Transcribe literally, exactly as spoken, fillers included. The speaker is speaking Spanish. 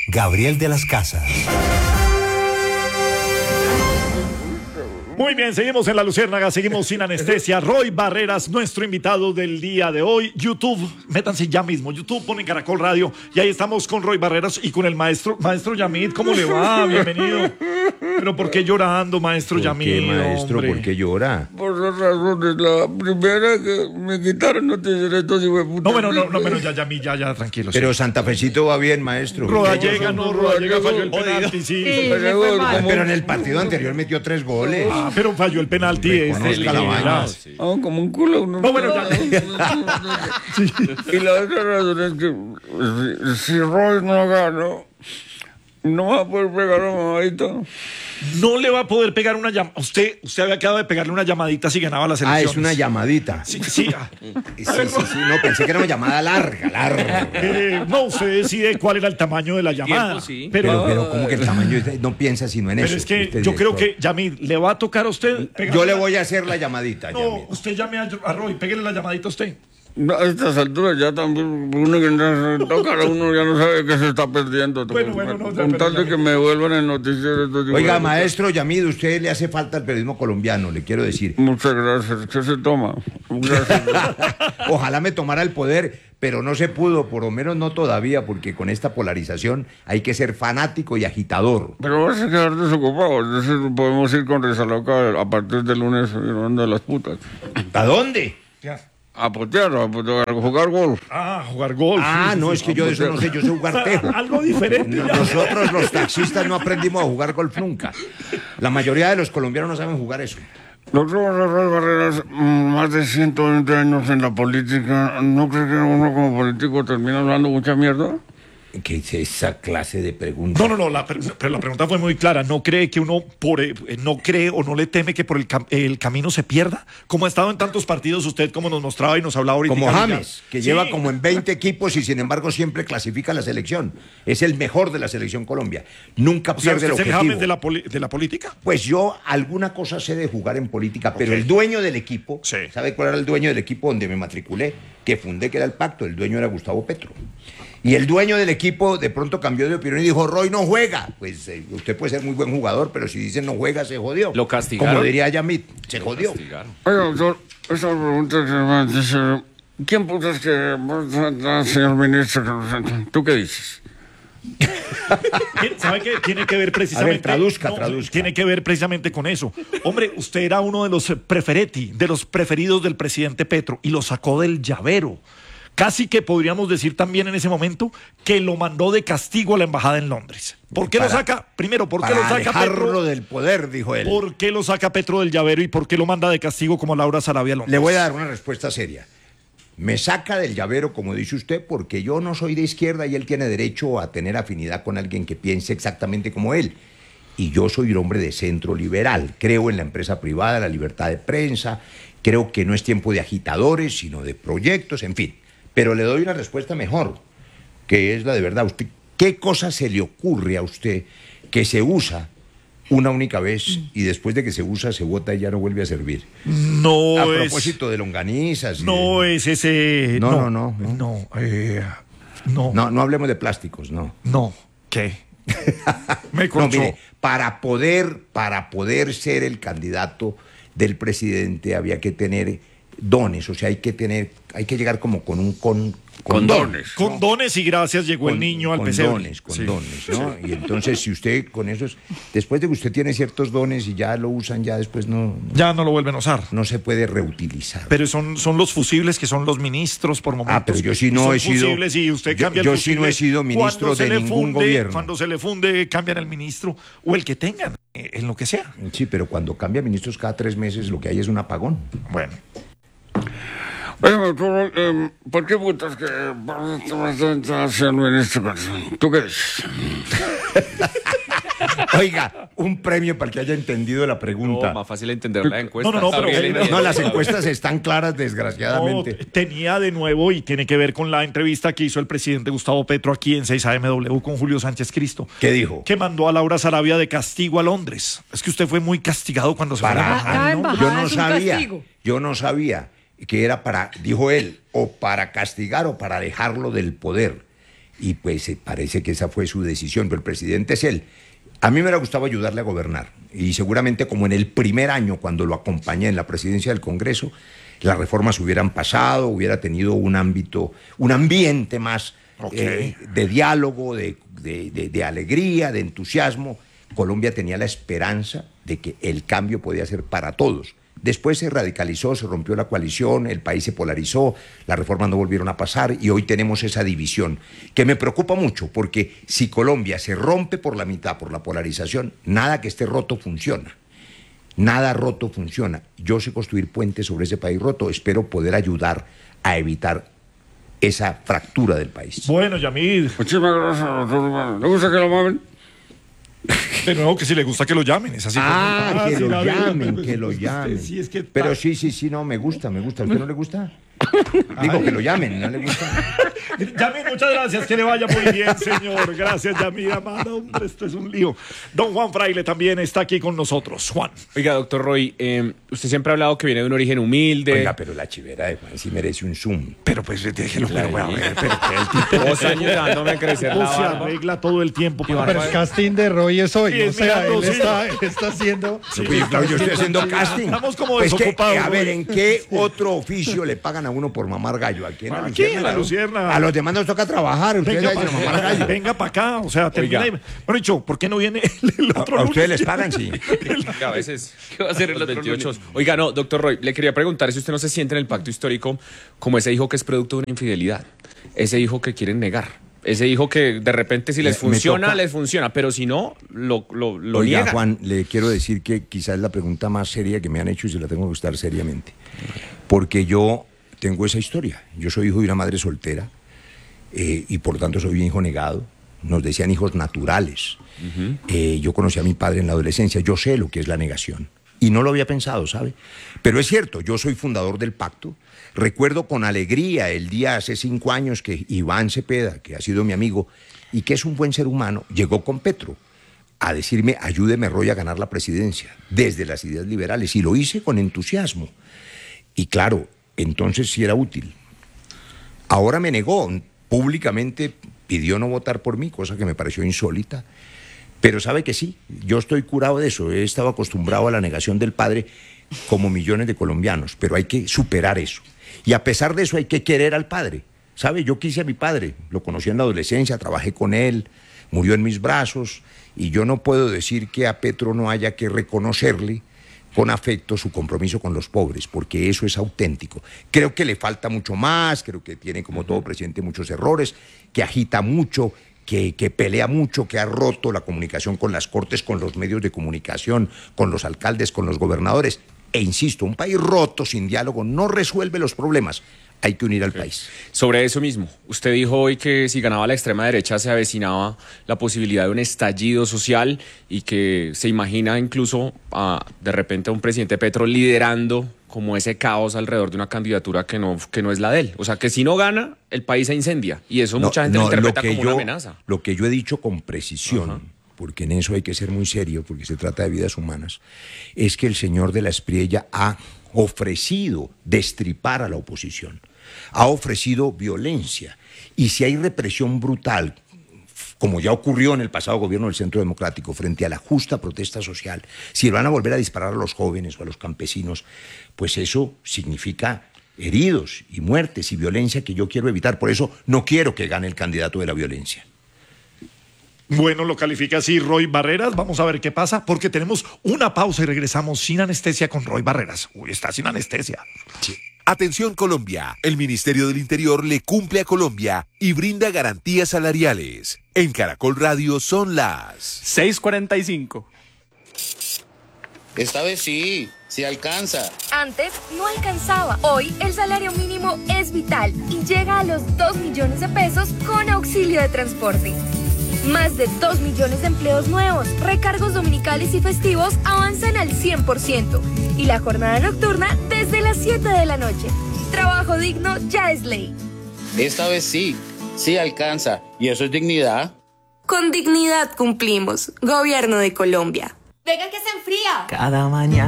Gabriel de las Casas. Muy bien, seguimos en La Luciérnaga, seguimos sin anestesia. Roy Barreras, nuestro invitado del día de hoy. YouTube, métanse ya mismo. YouTube, ponen Caracol Radio y ahí estamos con Roy Barreras y con el maestro. Maestro Yamid, ¿cómo le va? Bienvenido. Pero ¿por qué llorando, maestro ¿Por Yamid? qué, maestro? Hombre? ¿Por qué llora? Por dos razones. La primera, que me quitaron noticias estos hijueputas. No, bueno, no, no, bueno, ya, Yamid, ya, ya, tranquilo. Pero sí. Santa Fecito va bien, maestro. Rodallega, no, Rodallega falló el penalti, sí. Sí, le fue mal. Pero en el partido anterior metió tres goles. Ah, pero falló el penalti este. Reconozca la vaina. Ah, como un culo. No, No, bueno, ya. Y la otra razón es que si, si Roy no gana, no va a poder pegar a mamadita. No le va a poder pegar una llamada. Usted, usted había quedado de pegarle una llamadita si ganaba la Ah, selección. es una llamadita. Sí, sí. ah. Sí, sí, sí. No, pensé que era una llamada larga, larga. Eh, no, usted decide cuál era el tamaño de la llamada. Tiempo, sí. Pero, Pero, pero ¿cómo que el tamaño? No piensa sino en pero eso. es que usted, yo creo director. que, Yamid, le va a tocar a usted. pegar Yo le una- voy a hacer la llamadita, No, Yamid. usted llame a, a Roy, pégale la llamadita a usted. No, a estas alturas ya también uno que no se toca a uno ya no sabe qué se está perdiendo. Bueno, bueno, no, Con pero tal de ya- que me vuelvan en noticias estos Oiga, hijueputas. maestro Yamid, usted le hace falta al periodismo colombiano, le quiero decir. Muchas gracias. ¿Qué se toma? Gracias. Ojalá me tomara el poder, pero no se pudo, por lo menos no todavía, porque con esta polarización hay que ser fanático y agitador. Pero vas a quedar desocupado. Es decir, podemos ir con Rezaloca a partir del lunes hablando de las putas. ¿A dónde? Ya. A potear, a, potear, a jugar golf. Ah, jugar golf. Ah, sí, sí, no, sí. es que yo de eso no sé, yo sé O jugar sea, tejo. algo diferente. No, ya. Nosotros los taxistas no aprendimos a jugar golf nunca. La mayoría de los colombianos no saben jugar eso. Doctor Roy Barreras, mm, más de ciento veinte años en la política, ¿no cree que uno como político termina hablando mucha mierda? ¿Qué es esa clase de preguntas? No, no, no, la, pre- pero la pregunta fue muy clara. ¿No cree que uno por, eh, no cree o no le teme que por el, cam- el camino se pierda? Como ha estado en tantos partidos usted, como nos mostraba y nos hablaba ahorita. Como James, que Sí. lleva como en veinte equipos y sin embargo siempre clasifica a la selección. Es el mejor de la selección Colombia. Nunca O sea, pierde ¿usted el es el objetivo. James de la, poli- de la política? Pues yo alguna cosa sé de jugar en política, pero Ok. el dueño del equipo, Sí. ¿sabe cuál era el dueño del equipo donde me matriculé? Que fundé, que era el Pacto, el dueño era Gustavo Petro. Y el dueño del equipo de pronto cambió de opinión y dijo, Roy no juega. Pues eh, usted puede ser muy buen jugador, pero si dicen no juega, se jodió. ¿Lo castigaron? Como diría Yamid, se jodió. Castigaron. Oiga, doctor, esa pregunta que me dice, ¿quién puso es que, señor ministro? ¿Tú qué dices? ¿Sabe qué? Tiene que ver precisamente... A ver, traduzca, traduzca. Tiene que ver precisamente con eso. Hombre, usted era uno de los prefereti, de los preferidos del presidente Petro, y lo sacó del llavero. Casi que podríamos decir también en ese momento que lo mandó de castigo a la embajada en Londres. ¿Por qué Para- lo saca? Primero, ¿por qué Para lo saca alejarlo Petro? del poder, dijo él. ¿Por qué lo saca Petro del llavero y por qué lo manda de castigo como Laura Sarabia a Londres? Le voy a dar una respuesta seria. Me saca del llavero, como dice usted, porque yo no soy de izquierda y él tiene derecho a tener afinidad con alguien que piense exactamente como él. Y yo soy un hombre de centro liberal. Creo en la empresa privada, la libertad de prensa. Creo que no es tiempo de agitadores, sino de proyectos, en fin. Pero le doy una respuesta mejor, que es la de verdad. Usted, ¿qué cosa se le ocurre a usted que se usa una única vez y después de que se usa se bota y ya no vuelve a servir? No A es... propósito de longanizas. y No de- es ese... No, no, no, no. No, eh, no, no, No, no hablemos de plásticos, no. ¿Qué? Me No, corchó. mire, para poder, para poder ser el candidato del presidente había que tener dones, o sea, hay que tener, hay que llegar como con un con, Con dones. Con dones y gracias llegó el Con- niño al con pesebre. dones, con Sí. dones, ¿no? Y entonces si usted con esos, después de que usted tiene ciertos dones y ya lo usan, ya después no, Ya no lo vuelven a usar. no se puede reutilizar. Pero son, son los fusibles que son los ministros por momentos. Ah, pero yo sí no Son he sido- fusibles y usted yo- cambia el yo sí no fusible. he sido ministro Cuando se de le ningún funde- gobierno. Cuando se le funde, cambian el ministro o el que tengan, eh, en lo que sea. Sí, pero cuando cambia ministros cada tres meses lo que hay es un apagón. Bueno. Oye, doctor, eh, ¿por qué putas que señor ministro? ¿Tú qué dices? Oiga, un premio para el que haya entendido la pregunta. No, más fácil entender la encuesta. No, no, no, pero- Gabriel, pero- No, las encuestas están claras, No, desgraciadamente. tenía de nuevo y tiene que ver con la entrevista que hizo el presidente Gustavo Petro aquí en seis A M W con Julio Sánchez Cristo. ¿Qué dijo? Que mandó a Laura Sarabia de castigo a Londres. Es que usted fue muy castigado cuando se fue a la Para, embajada. Cada Ah, embajada yo no es un sabía, castigo. yo no sabía que era para, dijo él, o para castigar o para alejarlo del poder. y pues eh, parece que esa fue su decisión, pero el presidente es él. A mí me hubiera gustado ayudarle a gobernar y seguramente como en el primer año cuando lo acompañé en la presidencia del Congreso, las reformas hubieran pasado, hubiera tenido un ámbito, un ambiente más okay. eh, de diálogo, de, de, de, de alegría, de entusiasmo. Colombia tenía la esperanza de que el cambio podía ser para todos. Después se radicalizó, se rompió la coalición, el país se polarizó, las reformas no volvieron a pasar y hoy tenemos esa división que me preocupa mucho porque si Colombia se rompe por la mitad por la polarización, nada que esté roto funciona. Nada roto funciona. Yo sé construir puentes sobre ese país roto, espero poder ayudar a evitar esa fractura del país. Bueno, Yamid. Muchísimas gracias, doctor. ¿Le gusta que lo mamen? De nuevo, que si le gusta que lo llamen, es así. Ah, como... que ah, lo sí, llamen, la... que lo llamen. Sí, es que... Pero sí, sí, sí, no, me gusta, me gusta. ¿A usted no le gusta? Digo, Ay. que lo llamen, ¿no le gusta? Yamid, muchas gracias, que le vaya muy bien, señor. Gracias, Yamid, amado. Hombre, esto es un lío. Don Juan Fraile también está aquí con nosotros. Juan. Oiga, doctor Roy, eh, usted siempre ha hablado que viene de un origen humilde. Oiga, pero la chivera de Juan sí merece un zoom. Pero pues déjelo, pero voy a ver, pero que el tipo... Vos ayudándome a crecer la se barba. arregla todo el tiempo. No, pero el casting de Roy es hoy, Sí, o sea, mirando, él, sí. está, él está haciendo... Sí, sí, claro, yo estoy haciendo casting. Estamos como Pues que, desocupados. a ver, Roy. ¿en qué otro oficio le pagan a uno por mamar gallo? ¿A quién? Aquí en la Lucierna. A los demás nos toca trabajar. Ustedes Venga dicen para mamar gallo. venga pa acá, o sea, termina ahí. Bueno, dicho, ¿por qué no viene el, el otro ¿A, a lunes? ustedes les pagan? Sí. A veces. ¿Qué va a hacer el Los otro veintiocho. lunes? Oiga, no, doctor Roy, le quería preguntar si usted no se siente en el pacto histórico como ese hijo que es producto de una infidelidad. Ese hijo que quieren negar. Ese hijo que de repente si les Me- me funciona, toca- les funciona, pero si no, lo, lo, lo Oiga, niegan. Juan, le quiero decir que quizás es la pregunta más seria que me han hecho y se la tengo que gustar seriamente. Porque yo tengo esa historia. Yo soy hijo de una madre soltera eh, y por tanto soy un hijo negado. Nos decían hijos naturales. Uh-huh. eh, yo conocí a mi padre en la adolescencia. Yo sé lo que es la negación. Y no lo había pensado, ¿sabe? Pero es cierto, yo soy fundador del pacto. Recuerdo con alegría el día hace cinco años que Iván Cepeda, que ha sido mi amigo y que es un buen ser humano, llegó con Petro a decirme, ayúdeme Roy a ganar la presidencia, desde las ideas liberales. Y lo hice con entusiasmo. Y claro, entonces sí era útil. Ahora me negó, públicamente pidió no votar por mí, cosa que me pareció insólita. Pero sabe que sí, yo estoy curado de eso. He estado acostumbrado a la negación del padre como millones de colombianos, pero hay que superar eso. Y a pesar de eso hay que querer al padre. ¿Sabe? Yo quise a mi padre, lo conocí en la adolescencia, trabajé con él, murió en mis brazos, y yo no puedo decir que a Petro no haya que reconocerle con afecto su compromiso con los pobres, porque eso es auténtico. Creo que le falta mucho más, creo que tiene, como todo presidente, muchos errores, que agita mucho, que, que pelea mucho, que ha roto la comunicación con las cortes, con los medios de comunicación, con los alcaldes, con los gobernadores. E insisto, un país roto, sin diálogo, no resuelve los problemas. Hay que unir al okay. país. Sobre eso mismo, usted dijo hoy que si ganaba la extrema derecha se avecinaba la posibilidad de un estallido social y que se imagina incluso a, de repente a un presidente Petro liderando como ese caos alrededor de una candidatura que no, que no es la de él. O sea, que si no gana, el país se incendia. Y eso no, mucha gente no, lo interpreta lo como yo, una amenaza. Lo que yo he dicho con precisión, uh-huh. porque en eso hay que ser muy serio, porque se trata de vidas humanas, es que el señor de la Espriella ha ofrecido destripar a la oposición, ha ofrecido violencia, y si hay represión brutal, como ya ocurrió en el pasado gobierno del Centro Democrático, frente a la justa protesta social, si van a volver a disparar a los jóvenes o a los campesinos, pues eso significa heridos y muertes y violencia que yo quiero evitar. Por eso no quiero que gane el candidato de la violencia. Bueno, lo califica así Roy Barreras. Vamos a ver qué pasa, porque tenemos una pausa y regresamos sin anestesia con Roy Barreras. Uy, está sin anestesia. Sí. Atención Colombia, el Ministerio del Interior le cumple a Colombia y brinda garantías salariales. En Caracol Radio son las seis cuarenta y cinco. Esta vez sí, sí alcanza. Antes no alcanzaba. Hoy el salario mínimo es vital y llega a los dos millones de pesos con auxilio de transporte. Más de dos millones de empleos nuevos, recargos dominicales y festivos avanzan al cien por ciento y la jornada nocturna desde las siete de la noche. Trabajo digno ya es ley. Esta vez sí, sí alcanza. ¿Y eso es dignidad? Con dignidad cumplimos. Gobierno de Colombia. Venga que se enfría. Cada mañana.